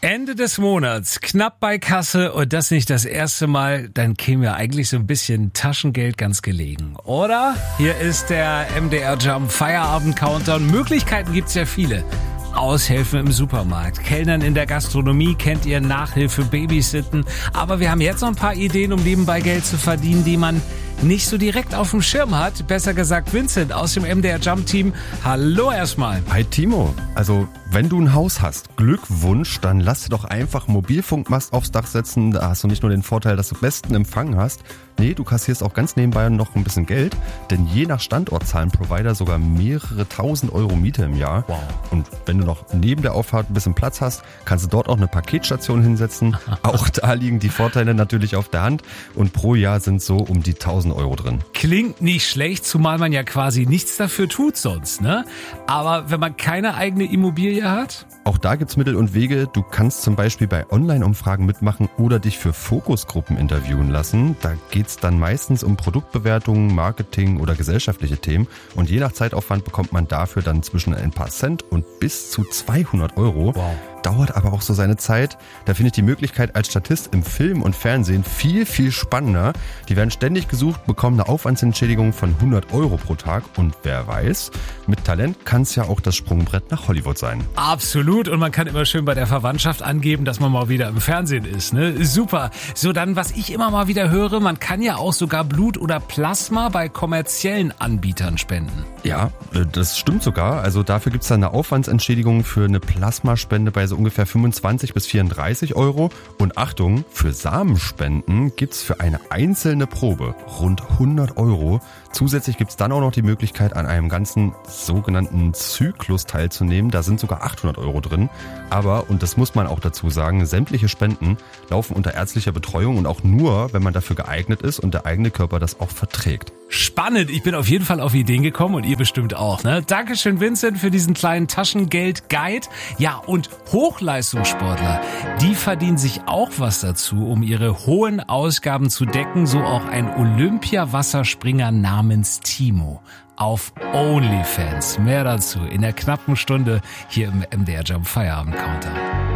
Ende des Monats, knapp bei Kasse und das nicht das erste Mal, dann käme ja eigentlich so ein bisschen Taschengeld ganz gelegen, oder? Hier ist der MDR Jump Feierabend Countdown. Möglichkeiten gibt's ja viele. Aushelfen im Supermarkt, Kellnern in der Gastronomie, kennt ihr, Nachhilfe, Babysitten. Aber wir haben jetzt noch ein paar Ideen, um nebenbei Geld zu verdienen, die man nicht so direkt auf dem Schirm hat. Besser gesagt Vincent aus dem MDR Jump Team. Hallo erstmal. Hi Timo. Also wenn du ein Haus hast, Glückwunsch, dann lass dir doch einfach einen Mobilfunkmast aufs Dach setzen. Da hast du nicht nur den Vorteil, dass du besten Empfang hast. Nee, du kassierst auch ganz nebenbei noch ein bisschen Geld. Denn je nach Standort zahlen Provider sogar mehrere tausend Euro Miete im Jahr. Wow. Und wenn du noch neben der Auffahrt ein bisschen Platz hast, kannst du dort auch eine Paketstation hinsetzen. Auch da liegen die Vorteile natürlich auf der Hand. Und pro Jahr sind so um die 1000 Euro drin. Klingt nicht schlecht, zumal man ja quasi nichts dafür tut sonst, ne? Aber wenn man keine eigene Immobilie hat? Auch da gibt's Mittel und Wege. Du kannst zum Beispiel bei Online-Umfragen mitmachen oder dich für Fokusgruppen interviewen lassen. Da geht's dann meistens um Produktbewertungen, Marketing oder gesellschaftliche Themen. Und je nach Zeitaufwand bekommt man dafür dann zwischen ein paar Cent und bis zu 200 Euro. Wow. Dauert aber auch so seine Zeit. Da finde ich die Möglichkeit als Statist im Film und Fernsehen viel, viel spannender. Die werden ständig gesucht, bekommen eine Aufwandsentschädigung von 100 Euro pro Tag. Und wer weiß, mit Talent kann es ja auch das Sprungbrett nach Hollywood sein. Absolut. Und man kann immer schön bei der Verwandtschaft angeben, dass man mal wieder im Fernsehen ist, ne? Super. So, dann, was ich immer mal wieder höre, man kann ja auch sogar Blut oder Plasma bei kommerziellen Anbietern spenden. Ja, das stimmt sogar. Also dafür gibt es dann eine Aufwandsentschädigung für eine Plasmaspende bei so ungefähr 25 bis 34 Euro. Und Achtung, für Samenspenden gibt's für eine einzelne Probe rund 100 Euro. Zusätzlich gibt's dann auch noch die Möglichkeit, an einem ganzen sogenannten Zyklus teilzunehmen. Da sind sogar 800 Euro drin. Aber, und das muss man auch dazu sagen, sämtliche Spenden laufen unter ärztlicher Betreuung und auch nur, wenn man dafür geeignet ist und der eigene Körper das auch verträgt. Spannend. Ich bin auf jeden Fall auf Ideen gekommen und ihr bestimmt auch, ne? Dankeschön, Vincent, für diesen kleinen Taschengeld-Guide. Ja, und Hochleistungssportler, die verdienen sich auch was dazu, um ihre hohen Ausgaben zu decken. So auch ein Olympia-Wasserspringer namens Timo auf OnlyFans. Mehr dazu in der knappen Stunde hier im MDR Jump Feierabend Countdown.